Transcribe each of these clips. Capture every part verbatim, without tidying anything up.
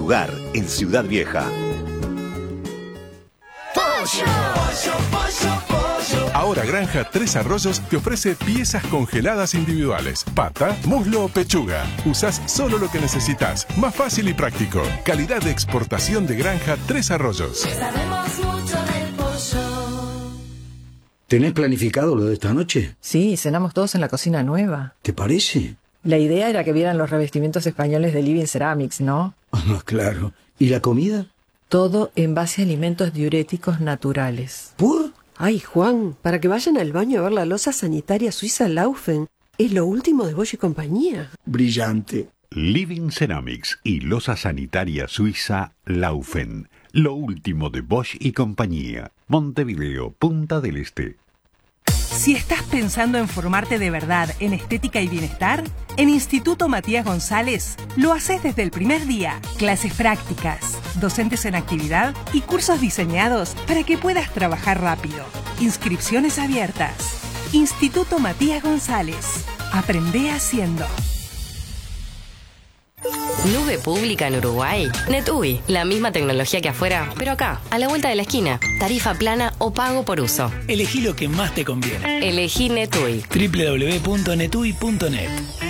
lugar en Ciudad Vieja. Ahora Granja Tres Arroyos te ofrece piezas congeladas individuales. Pata, muslo o pechuga. Usás solo lo que necesitas. Más fácil y práctico. Calidad de exportación de Granja Tres Arroyos. Sabemos mucho del pollo. ¿Tenés planificado lo de esta noche? Sí, cenamos todos en la cocina nueva. ¿Te parece? La idea era que vieran los revestimientos españoles de Living Ceramics, ¿no? Ah, claro. ¿Y la comida? Todo en base a alimentos diuréticos naturales. ¿Por? Ay, Juan, para que vayan al baño a ver la loza sanitaria suiza Laufen. Es lo último de Bosch y compañía. Brillante. Living Ceramics y loza sanitaria suiza Laufen. Lo último de Bosch y compañía. Montevideo, Punta del Este. Si estás pensando en formarte de verdad en estética y bienestar, en Instituto Matías González lo haces desde el primer día. Clases prácticas, docentes en actividad y cursos diseñados para que puedas trabajar rápido. Inscripciones abiertas. Instituto Matías González. Aprende haciendo. Nube pública en Uruguay. NetUI, la misma tecnología que afuera, pero acá, a la vuelta de la esquina. Tarifa plana o pago por uso. Elegí lo que más te conviene. Elegí NetUI. doble u doble u doble u punto netui punto net.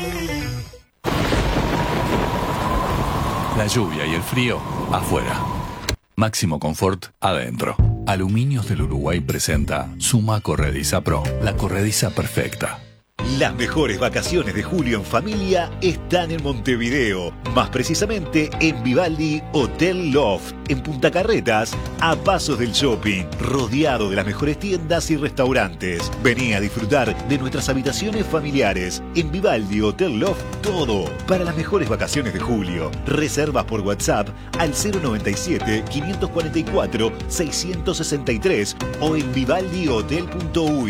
La lluvia y el frío, afuera. Máximo confort, adentro. Aluminios del Uruguay presenta Suma Corrediza Pro, la corrediza perfecta. Las mejores vacaciones de julio en familia están en Montevideo, más precisamente en Vivaldi Hotel Loft, en Punta Carretas, a pasos del shopping, rodeado de las mejores tiendas y restaurantes. Vení a disfrutar de nuestras habitaciones familiares. En Vivaldi Hotel Loft, todo para las mejores vacaciones de julio. Reservas por WhatsApp al cero noventa y siete, quinientos cuarenta y cuatro, seiscientos sesenta y tres o en vivaldi hotel punto uy.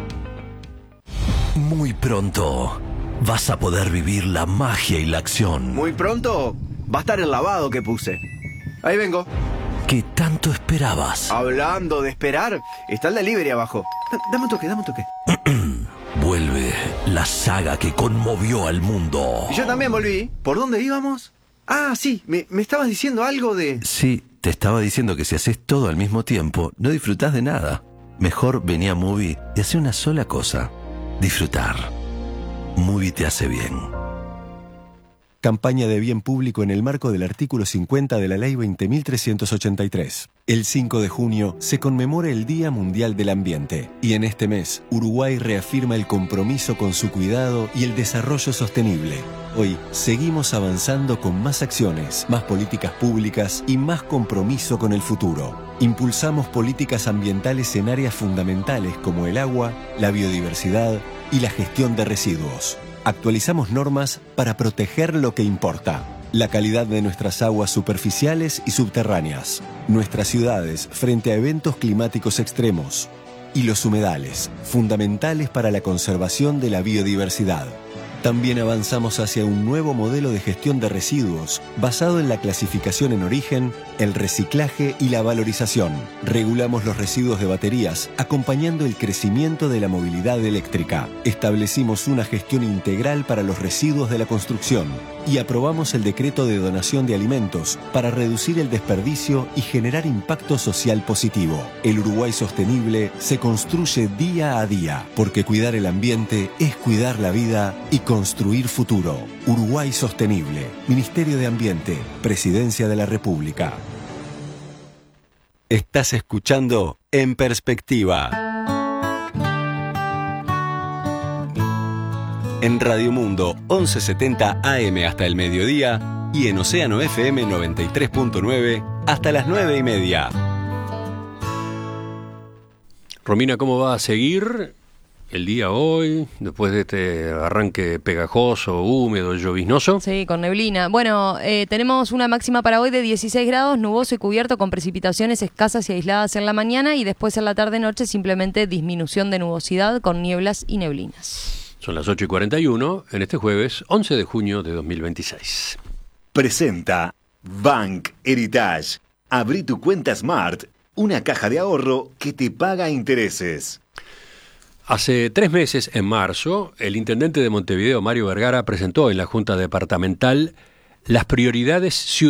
Muy pronto vas a poder vivir la magia y la acción. Muy pronto va a estar el lavado que puse. Ahí vengo. ¿Qué tanto esperabas? Hablando de esperar, está el delivery abajo. D- dame un toque, dame un toque. Vuelve la saga que conmovió al mundo. Y yo también volví. ¿Por dónde íbamos? Ah, sí, me, me estabas diciendo algo de... Sí, te estaba diciendo que si haces todo al mismo tiempo, no disfrutás de nada. Mejor vení a Movie y hace una sola cosa. Disfrutar. Movie te hace bien. Campaña de bien público en el marco del artículo cincuenta de la Ley veinte mil trescientos ochenta y tres. El cinco de junio se conmemora el Día Mundial del Ambiente y en este mes Uruguay reafirma el compromiso con su cuidado y el desarrollo sostenible. Hoy seguimos avanzando con más acciones, más políticas públicas y más compromiso con el futuro. Impulsamos políticas ambientales en áreas fundamentales como el agua, la biodiversidad y la gestión de residuos. Actualizamos normas para proteger lo que importa. La calidad de nuestras aguas superficiales y subterráneas. Nuestras ciudades frente a eventos climáticos extremos. Y los humedales, fundamentales para la conservación de la biodiversidad. También avanzamos hacia un nuevo modelo de gestión de residuos basado en la clasificación en origen, el reciclaje y la valorización. Regulamos los residuos de baterías, acompañando el crecimiento de la movilidad eléctrica. Establecimos una gestión integral para los residuos de la construcción y aprobamos el decreto de donación de alimentos para reducir el desperdicio y generar impacto social positivo. El Uruguay sostenible se construye día a día, porque cuidar el ambiente es cuidar la vida y construir futuro. Uruguay Sostenible. Ministerio de Ambiente. Presidencia de la República. Estás escuchando En Perspectiva. En Radio Mundo once setenta A M hasta el mediodía y en Océano F M noventa y tres punto nueve hasta las nueve y media. Romina, ¿cómo va a seguir el día hoy, después de este arranque pegajoso, húmedo, lloviznoso? Sí, con neblina. Bueno, eh, tenemos una máxima para hoy de dieciséis grados, nuboso y cubierto con precipitaciones escasas y aisladas en la mañana y después en la tarde-noche simplemente disminución de nubosidad con nieblas y neblinas. Son las ocho y cuarenta y uno en este jueves once de junio de dos mil veintiséis. Presenta Bank Heritage. Abrí tu cuenta Smart, una caja de ahorro que te paga intereses. Hace tres meses, en marzo, el intendente de Montevideo, Mario Vergara, presentó en la Junta Departamental las prioridades ciudadanas